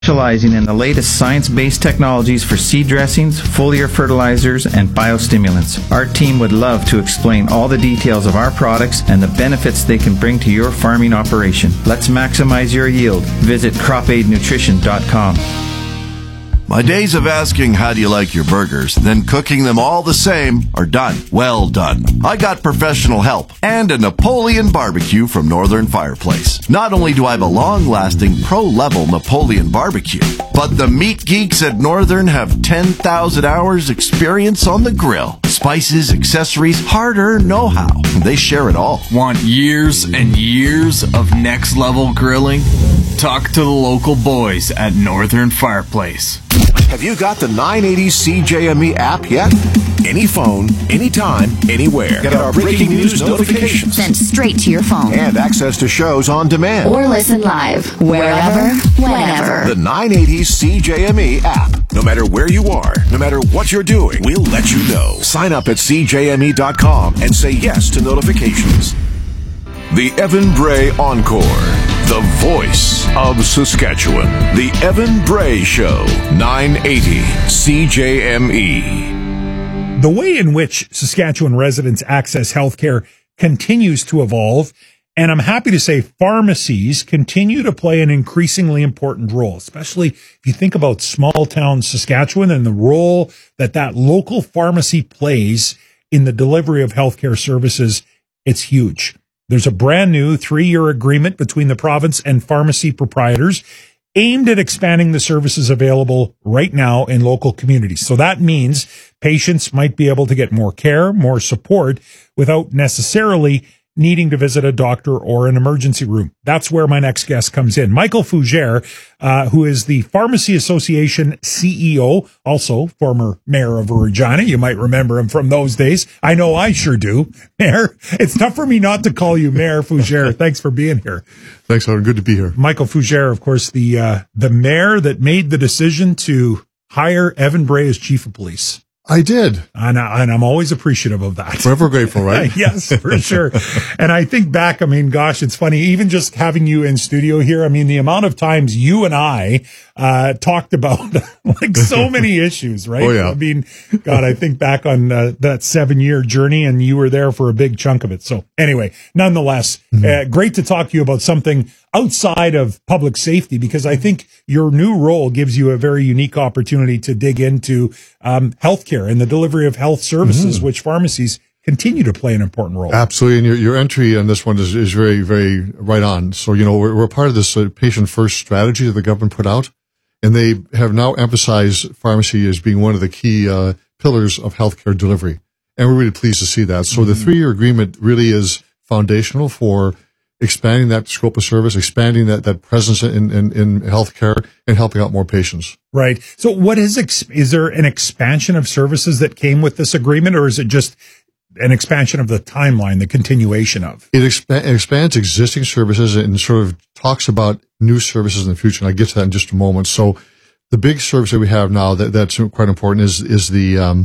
Specializing in the latest science-based technologies for seed dressings, foliar fertilizers, and biostimulants. Our team would love to explain all the details of our products and the benefits they can bring to your farming operation. Let's maximize your yield. Visit cropaidnutrition.com. My days of asking how do you like your burgers, then cooking them all the same are done. Well done. I got professional help and a Napoleon barbecue from Northern Fireplace. Not only do I have a long-lasting pro-level Napoleon barbecue, but the meat geeks at Northern have 10,000 hours experience on the grill. Spices, accessories, hard-earned know-how. They share it all. Want years and years of next-level grilling? Talk to the local boys at Northern Fireplace. Have you got the 980 CJME app yet? Any phone, anytime, anywhere. Get our breaking news notifications sent straight to your phone. And access to shows on demand. Or listen live, wherever, whenever. The 980 CJME app. No matter where you are, no matter what you're doing, we'll let you know. Sign up at CJME.com and say yes to notifications. The Evan Bray Encore. The voice of Saskatchewan. The Evan Bray Show. 980 CJME. The way in which Saskatchewan residents access healthcare continues to evolve, and I'm happy to say pharmacies continue to play an increasingly important role, especially if you think about small town Saskatchewan and the role that that local pharmacy plays in the delivery of healthcare services. It's huge. There's a brand new 3-year agreement between the province and pharmacy proprietors aimed at expanding the services available right now in local communities. So that means patients might be able to get more care, more support without necessarily needing to visit a doctor or an emergency room. That's where my next guest comes in. Michael Fougere, who is the Pharmacy Association CEO, also former mayor of Regina. You might remember him from those days. I know I sure do. Mayor, it's tough for me not to call you Mayor Fougere. Thanks for being here. Thanks, Howard. Good to be here. Michael Fougere, of course, the mayor that made the decision to hire Evan Bray as chief of police. I did. And I'm always appreciative of that. Forever grateful, right? Yes, for sure. And I think back, I mean, gosh, it's funny, even just having you in studio here, I mean, the amount of times you and I talked about like so many issues, right? Oh, yeah. I mean, God, I think back on that 7-year journey, and you were there for a big chunk of it. So anyway, nonetheless, great to talk to you about something outside of public safety, because I think your new role gives you a very unique opportunity to dig into healthcare and the delivery of health services, which pharmacies continue to play an important role. Absolutely. And your entry on this one is very, very right on. So, you know, we're part of this patient first strategy that the government put out, and they have now emphasized pharmacy as being one of the key pillars of healthcare delivery. And we're really pleased to see that. So the 3-year agreement really is foundational for expanding that scope of service, expanding that presence in healthcare, and helping out more patients. Right. So what is there an expansion of services that came with this agreement, or is it just an expansion of the timeline, the continuation of? It expands existing services and sort of talks about new services in the future, and I'll get to that in just a moment. So the big service that we have now that's quite important is the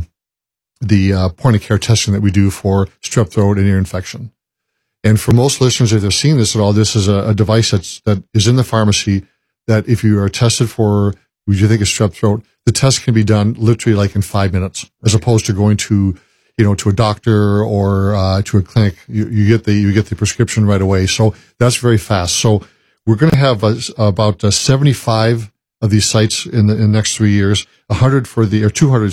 point of care testing that we do for strep throat and ear infection. And for most listeners, if they've seen this at all, this is a device that is in the pharmacy that if you are tested for what you think is strep throat, the test can be done literally like in 5 minutes, as opposed to going to a doctor or to a clinic. You get the prescription right away. So that's very fast. So we're going to have about 75 of these sites in the next 3 years, 200 for the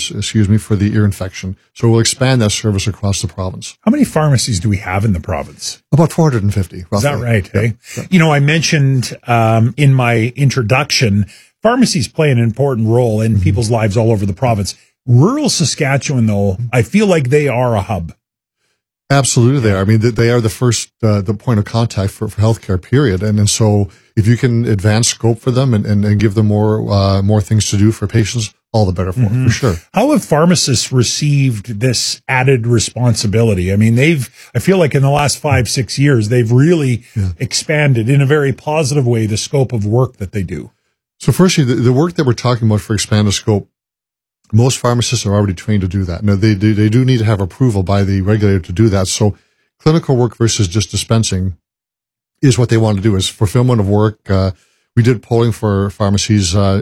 ear infection. So we'll expand that service across the province. How many pharmacies do we have in the province? About 450, roughly. Is that right? Yeah. Hey? Yeah. You know, I mentioned in my introduction, pharmacies play an important role in people's lives all over the province. Rural Saskatchewan, though, I feel like they are a hub. Absolutely, they are. I mean, they are the first, the point of contact for healthcare, period. And so if you can advance scope for them and give them more things to do for patients, all the better for sure. How have pharmacists received this added responsibility? I mean, I feel like in the last 5-6 years, they've really expanded in a very positive way the scope of work that they do. So firstly, the work that we're talking about for expanded scope, most pharmacists are already trained to do that. Now, they do need to have approval by the regulator to do that. So clinical work versus just dispensing is what they want to do, is fulfillment of work. we did polling for pharmacies